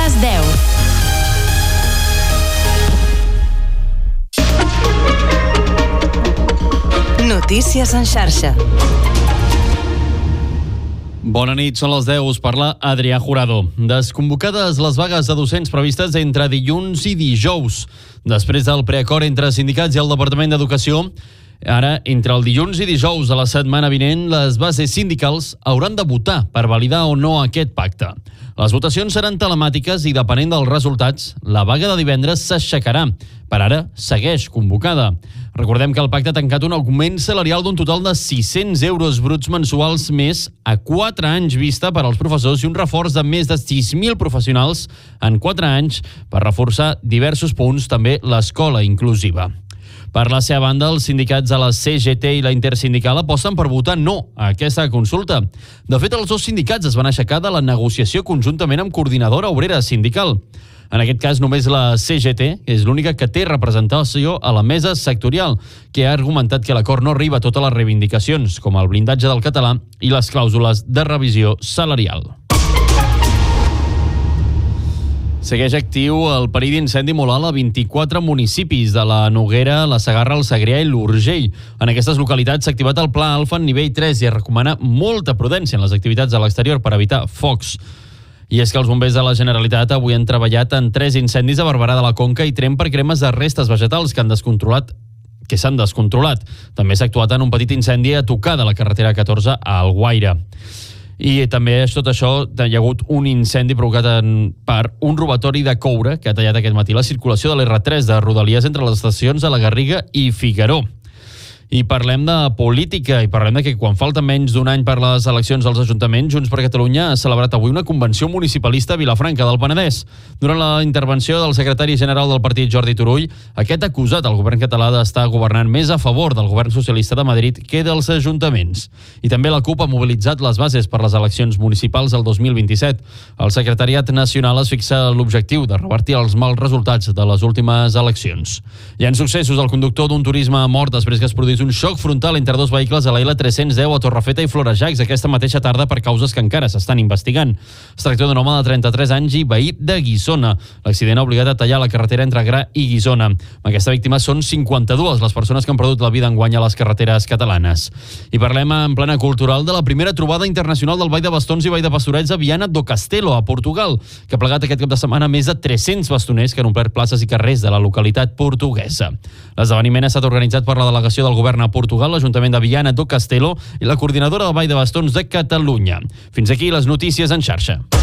les 10. Notícies en xarxa. Bona nit, són les 10, us parla Adrià Jurado. Desconvocades les vagues de docents previstes entre dilluns i dijous. Després del preacord entre sindicats i el Departament d'Educació, ara, entre el dilluns i dijous de la setmana vinent, les bases sindicals hauran de votar per validar o no aquest pacte. Les votacions seran telemàtiques i, depenent dels resultats, la vaga de divendres s'aixecarà. Per ara, segueix convocada. Recordem que el pacte ha tancat un augment salarial d'un total de 600 euros bruts mensuals més a 4 anys vista per als professors i un reforç de més de 6.000 professionals en 4 anys per reforçar diversos punts, també l'escola inclusiva. Per la seva banda, els sindicats de la CGT i la Intersindical aposten per votar no a aquesta consulta. De fet, els dos sindicats es van aixecar de la negociació conjuntament amb Coordinadora Obrera Sindical. En aquest cas, només la CGT és l'única que té representació a la mesa sectorial, que ha argumentat que l'acord no arriba a totes les reivindicacions, com el blindatge del català i les clàusules de revisió salarial. Segueix actiu el perill d'incendi molt alt a 24 municipis de la Noguera, la Segarra, el Segrià i l'Urgell. En aquestes localitats s'ha activat el pla alfa en nivell 3 i es recomana molta prudència en les activitats a l'exterior per evitar focs. I és que els bombers de la Generalitat avui han treballat en 3 incendis a Barberà de la Conca i Tremp per cremes de restes vegetals que s'han descontrolat. També s'ha actuat en un petit incendi a tocar de la carretera 14 a Alguaire. I també, tot això, hi ha hagut un incendi provocat per un robatori de coure que ha tallat aquest matí la circulació de l'R3 de Rodalies entre les estacions de la Garriga i Figaró. I parlem de política, i parlem de que quan falta menys d'un any per les eleccions als ajuntaments, Junts per Catalunya ha celebrat avui una convenció municipalista a Vilafranca del Penedès. Durant la intervenció del secretari general del partit, Jordi Turull, aquest ha acusat el govern català d'estar governant més a favor del govern socialista de Madrid que dels ajuntaments. I també la CUP ha mobilitzat les bases per les eleccions municipals del 2027. El secretariat nacional es fixa l'objectiu de revertir els mals resultats de les últimes eleccions. Hi ha successos. El conductor d'un turisme mort després que es produís un xoc frontal entre dos vehicles a la L310 a Torrefeta i Florejacs aquesta mateixa tarda per causes que encara s'estan investigant. Es tracta d'un home de 33 anys i veí de Guissona. L'accident ha obligat a tallar la carretera entre Gra i Guissona. Amb aquesta víctima són 52 les persones que han perdut la vida enguany a les carreteres catalanes. I parlem en plana cultural de la primera trobada internacional del Ball de Bastons i Ball de Pastorets a Viana do Castelo, a Portugal, que ha plegat aquest cap de setmana més de 300 bastoners que han omplert places i carrers de la localitat portuguesa. L'esdeveniment ha estat organitzat per la delegació del govern a Portugal, l'Ajuntament de Viana do Castelo i la coordinadora del Ball de Bastons de Catalunya. Fins aquí les notícies en xarxa.